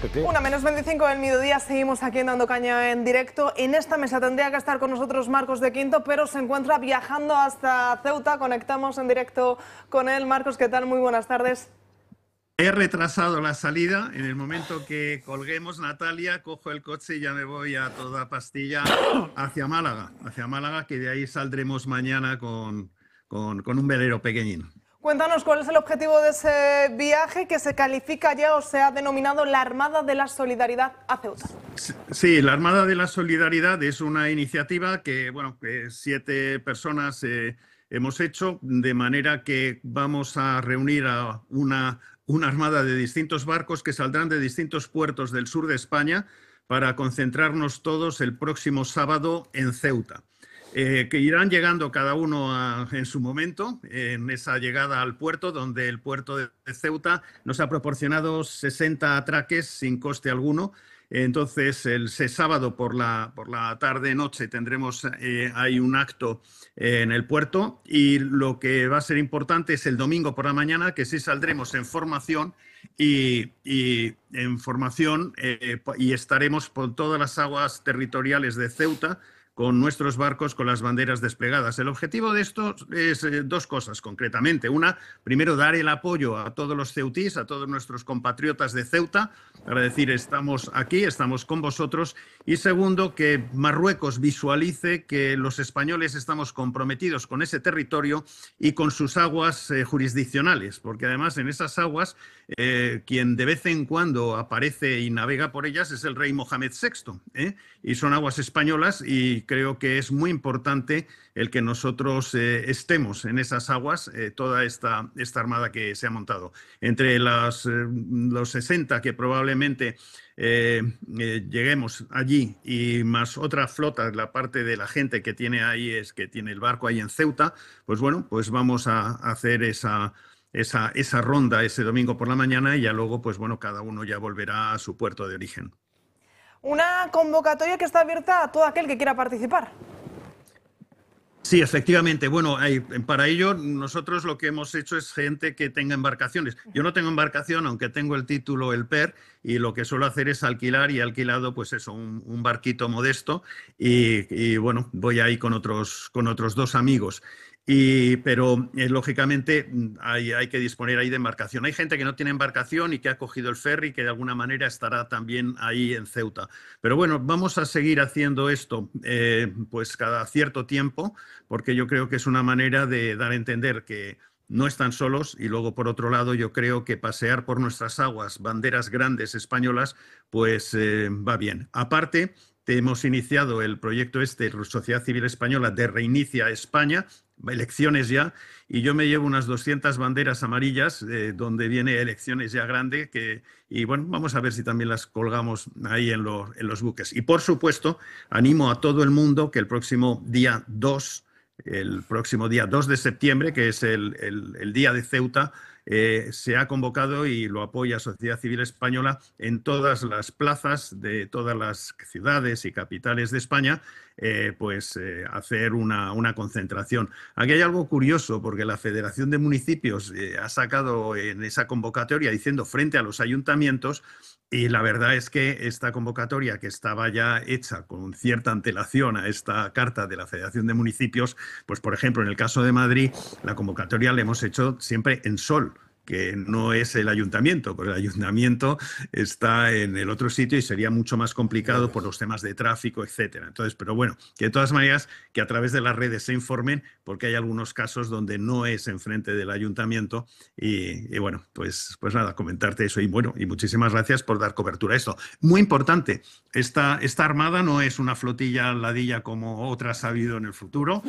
Pepe. 1:25 del mediodía, seguimos aquí en Dando Caña en directo. En esta mesa tendría que estar con nosotros Marcos de Quinto, pero se encuentra viajando hasta Ceuta. Conectamos en directo con él. Marcos, ¿qué tal? Muy buenas tardes. He retrasado la salida. En el momento que colguemos, Natalia, cojo el coche y ya me voy a toda pastilla hacia Málaga, que de ahí saldremos mañana con un velero pequeñín. Cuéntanos cuál es el objetivo de ese viaje que se califica ya o se ha denominado la Armada de la Solidaridad a Ceuta. Sí, la Armada de la Solidaridad es una iniciativa que 7 personas hemos hecho, de manera que vamos a reunir a una armada de distintos barcos que saldrán de distintos puertos del sur de España para concentrarnos todos el próximo sábado en Ceuta. Que irán llegando cada uno en su momento, en esa llegada al puerto, donde el puerto de Ceuta nos ha proporcionado 60 atraques sin coste alguno. Entonces, el sábado por la tarde-noche tendremos ahí un acto en el puerto, y lo que va a ser importante es el domingo por la mañana, que sí saldremos en formación y estaremos por todas las aguas territoriales de Ceuta con nuestros barcos con las banderas desplegadas. El objetivo de esto es 2 cosas concretamente. Una, primero, dar el apoyo a todos los ceutís, a todos nuestros compatriotas de Ceuta, para decir estamos aquí, estamos con vosotros. Y segundo, que Marruecos visualice que los españoles estamos comprometidos con ese territorio y con sus aguas jurisdiccionales, porque además en esas aguas quien de vez en cuando aparece y navega por ellas es el rey Mohamed VI, y son aguas españolas, y creo que es muy importante el que nosotros estemos en esas aguas, toda esta armada que se ha montado. Entre los 60 que probablemente lleguemos allí, y más otra flota, la parte de la gente que tiene ahí, que tiene el barco ahí en Ceuta, pues bueno, pues vamos a hacer esa ronda ese domingo por la mañana, y ya luego, pues bueno, cada uno ya volverá a su puerto de origen. Una convocatoria que está abierta a todo aquel que quiera participar. Sí, efectivamente. Bueno, para ello nosotros lo que hemos hecho es gente que tenga embarcaciones. Yo no tengo embarcación, aunque tengo el título, el PER, y lo que suelo hacer es alquilar, y he alquilado pues eso, un barquito modesto, y bueno, voy ahí con otros 2 amigos. Pero lógicamente hay que disponer ahí de embarcación. Hay gente que no tiene embarcación y que ha cogido el ferry, que de alguna manera estará también ahí en Ceuta. Pero bueno, vamos a seguir haciendo esto pues cada cierto tiempo, porque yo creo que es una manera de dar a entender que no están solos. Y luego, por otro lado, yo creo que pasear por nuestras aguas banderas grandes españolas pues va bien. Aparte, hemos iniciado el proyecto Sociedad Civil Española, de Reinicia España, elecciones ya, y yo me llevo unas 200 banderas amarillas, donde viene elecciones ya grande, y bueno, vamos a ver si también las colgamos ahí en los buques. Y por supuesto, animo a todo el mundo que el próximo día 2 de septiembre, que es el día de Ceuta, se ha convocado, y lo apoya Sociedad Civil Española, en todas las plazas de todas las ciudades y capitales de España, hacer una concentración. Aquí hay algo curioso, porque la Federación de Municipios ha sacado en esa convocatoria diciendo frente a los ayuntamientos, y la verdad es que esta convocatoria, que estaba ya hecha con cierta antelación a esta carta de la Federación de Municipios, pues por ejemplo, en el caso de Madrid, la convocatoria la hemos hecho siempre en sol, que no es el ayuntamiento, porque el ayuntamiento está en el otro sitio y sería mucho más complicado por los temas de tráfico, etcétera. Entonces, pero bueno, que de todas maneras, que a través de las redes se informen, porque hay algunos casos donde no es enfrente del ayuntamiento, y bueno, pues nada, comentarte eso, y bueno, y muchísimas gracias por dar cobertura a esto. Muy importante, esta armada no es una flotilla ladilla como otras ha habido en el futuro.